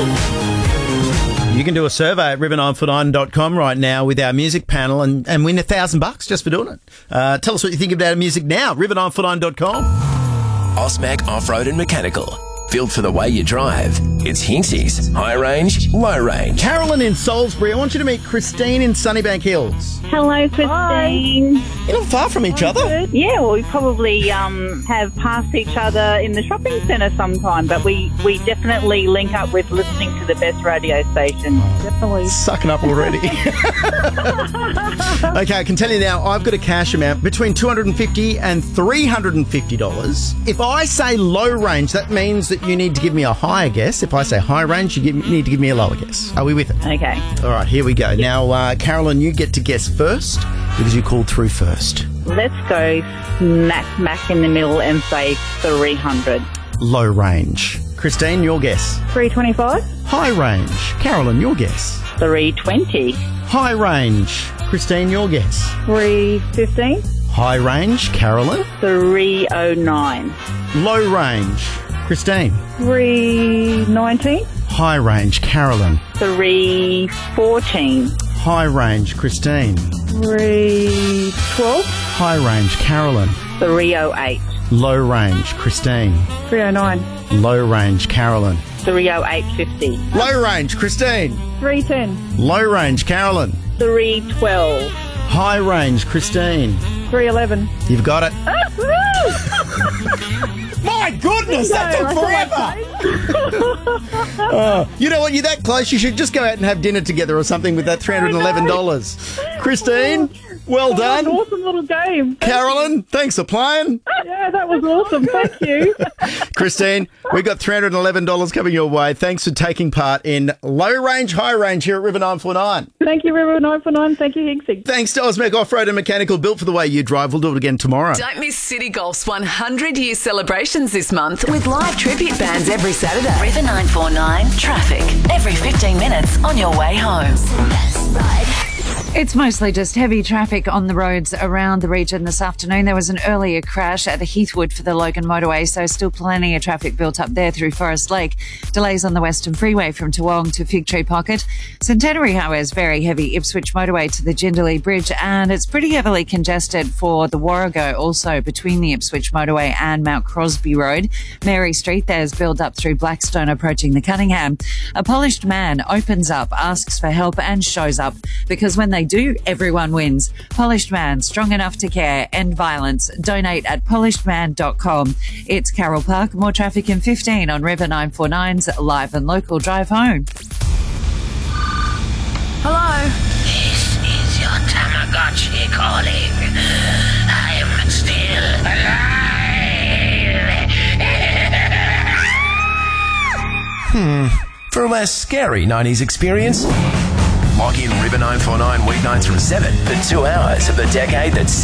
You can do a survey at river949.com right now with our music panel and win $1,000 just for doing it. Tell us what you think about our music now. river949.com. Osmac Off-Road and Mechanical. Built for the way you drive. It's Hinksy's high range, low range. Carolyn in Salisbury. I want you to meet Christine in Sunnybank Hills. Hello, Christine. You're not far from each other. Yeah, well, we probably have passed each other in the shopping centre sometime, but we definitely link up with listening to the best radio station. Definitely. Sucking up already. Okay, I can tell you now, I've got a cash amount between $250 and $350. If I say low range, that means that you need to give me a higher guess. If I say high range, you need to give me a lower guess. Are we with it? Okay. All right, here we go. Now, Carolyn, you get to guess first because you called through first. Let's go smack in the middle and say 300. Low range. Christine, your guess. 325. High range. Carolyn, your guess. 320. High range. Christine, your guess. 315. High range. Carolyn. 309. Low range. Christine. 319. High range. Carolyn. 314. High range. Christine. 312. High range. Carolyn. 308. Low range. Christine. 309. Low range. Carolyn. 308.50. Low range. Christine. 310. Low range. Carolyn. 312. High range. Christine. 311. You've got it. My goodness, that took forever. You know what? You're that close. You should just go out and have dinner together or something with that $311. Christine, well done. That was an awesome little game. Carolyn, thanks for playing. Yeah, that was awesome. Thank you. Christine, we got $311 coming your way. Thanks for taking part in Low Range, High Range here at River 949. Thank you, River 949. Thank you, Hinksy. Thanks to Osmac Off-Road and Mechanical, built for the way you drive. We'll do it again tomorrow. Don't miss City Golf's 100-year celebrations this month with live tribute bands every Saturday. River 949 traffic every 15 minutes on your way home. It's mostly just heavy traffic on the roads around the region this afternoon. There was an earlier crash at the Heathwood for the Logan motorway, so still plenty of traffic built up there through Forest Lake. Delays on the Western Freeway from Toowong to Fig Tree Pocket. Centenary Highway is very heavy. Ipswich motorway to the Jindalee Bridge, and it's pretty heavily congested for the Warrego also between the Ipswich motorway and Mount Crosby Road. Mary Street, there's build up through Blackstone approaching the Cunningham. A polished man opens up, asks for help and shows up, because when they do, everyone wins. Polished Man, strong enough to care, end violence. Donate at polishedman.com. It's Carroll Park. More traffic in 15 on River 949's live and local drive home. Hello? This is your Tamagotchi calling. I am still alive. For a scary 90s experience, log in River 949 weeknights from 7 for 2 hours of the decade that's